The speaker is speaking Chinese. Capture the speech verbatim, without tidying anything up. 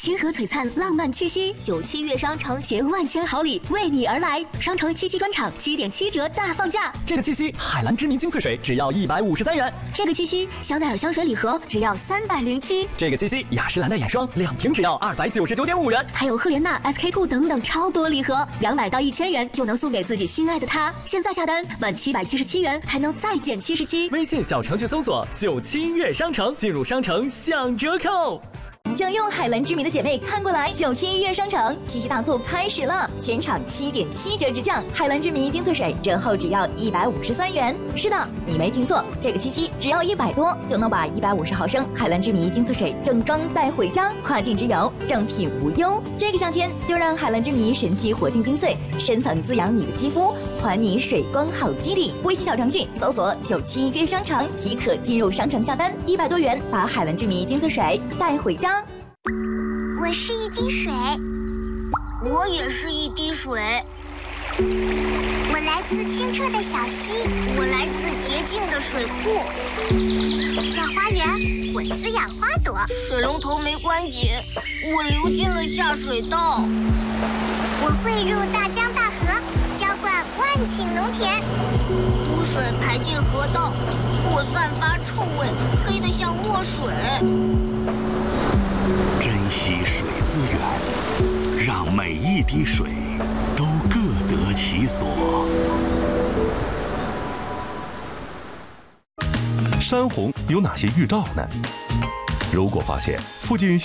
星河璀璨，浪漫气息，九七月商城携万千好礼为你而来。商城七夕专场七点七折大放价， 这个七夕海蓝之谜精粹水只要一百五十三元， 这个七夕香奈儿香水礼盒只要三百零七， 这个七夕雅诗兰黛眼霜两瓶只要二百九十九点五元， 还有赫莲娜、S K two 等等超多礼盒，两百到一千元就能送给自己心爱的他。现在下单满七百七十七元还能再减七十七。 微信小程序搜索九七月商城，进入商城享折扣。 想用海蓝之谜的姐妹看过来，九七月商城七夕大促开始了，全场七点七折直降，海蓝之谜精粹水折后只要一百五十三元。是的，你没听错，这个七夕只要一百多就能把一百五十毫升海蓝之谜精粹水正装带回家，跨境直邮，正品无忧。这个夏天就让海蓝之谜神奇活性精粹深层滋养你的肌肤，还你水光好基底。微信小程序搜索九七月商城即可进入商城下单，一百多元把海蓝之谜精粹水带回家。 我是一滴水， 我也是一滴水。 我来自清澈的小溪， 我来自洁净的水库。 在花园，我滋养花朵。 水龙头没关紧，我流进了下水道。 我汇入大江大河，浇灌万顷农田。 污水排进河道，我散发臭味，黑得像墨水。 珍惜水资源，让每一滴水都各得其所。 山洪有哪些预兆呢？如果发现附近